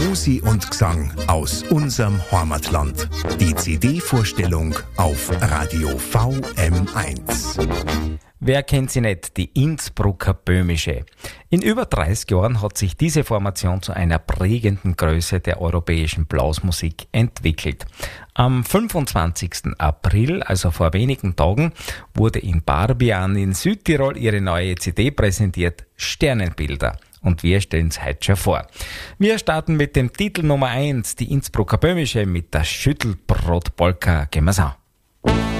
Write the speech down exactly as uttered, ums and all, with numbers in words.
Musi und Gesang aus unserem Heimatland. Die C D-Vorstellung auf Radio V M eins. Wer kennt sie nicht? Die Innsbrucker Böhmische. In über dreißig Jahren hat sich diese Formation zu einer prägenden Größe der europäischen Blasmusik entwickelt. Am fünfundzwanzigsten April, also vor wenigen Tagen, wurde in Barbian in Südtirol ihre neue C D präsentiert, Sternenbilder. Und wir stellen es heute schon vor. Wir starten mit dem Titel Nummer eins, die Innsbrucker Böhmische mit der Schüttelbrot-Polka. Gehen wir's an.